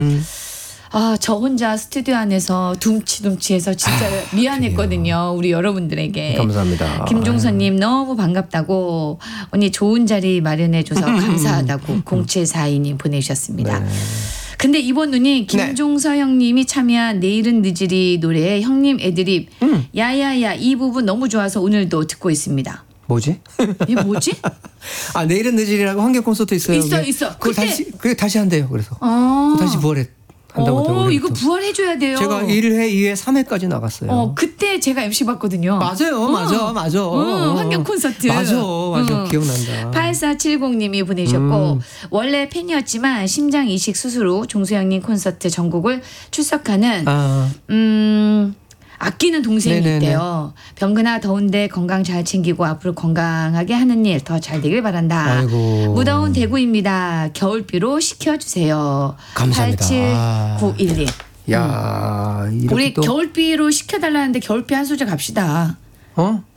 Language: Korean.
아, 저 혼자 스튜디오 안에서 둠치둠치해서 진짜 미안했거든요. 우리 여러분들에게. 감사합니다. 김종선님 너무 반갑다고 언니 좋은 자리 마련해줘서 감사하다고 0742님 보내주셨습니다. 네. 근데 이번 눈이 김종서 형님이 참여한 내일은 늦으리 노래에 형님 애드립 야야야 이 부분 너무 좋아서 오늘도 듣고 있습니다. 뭐지? 이게 뭐지? 아 내일은 늦으리라고 한개 콘서트 있어요. 있어. 그걸 다시 한대요. 그래서 다시 부활해. 한다고 이거 부활해줘야 돼요. 제가 1회, 2회, 3회까지 나갔어요. 그때 제가 MC 봤거든요. 맞아요. 맞아. 환경 콘서트. 맞아. 기억난다. 8470님이 보내주셨고 원래 팬이었지만 심장 이식 수술 후 종수형님 콘서트 전국을 출석하는 아끼는 동생이 있대요. 병근아 더운데 건강 잘 챙기고 앞으로 건강하게 하는 일 더 잘 되길 바란다. 아이고. 무더운 대구입니다. 겨울비로 식혀주세요. 감사합니다. 87912. 야, 우리 겨울비로 시켜달라는데 겨울비 한 소절 갑시다. 어?